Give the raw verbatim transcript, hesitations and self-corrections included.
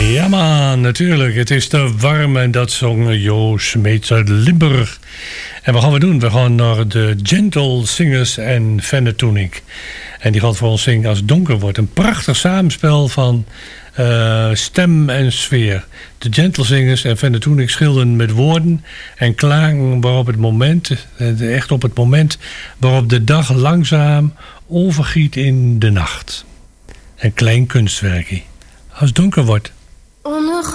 Ja man, natuurlijk. Het is te warm en dat zong Jo Smeets uit Limburg. En wat gaan we doen? We gaan naar de Gentle Singers en Fenne Toenik. En die gaat voor ons zingen Als het donker wordt. Een prachtig samenspel van uh, stem en sfeer. De Gentle Singers en Fenne Toenik schilderen met woorden en klanken waarop het moment, echt op het moment waarop de dag langzaam overgiet in de nacht. Een klein kunstwerkje. Als het donker wordt.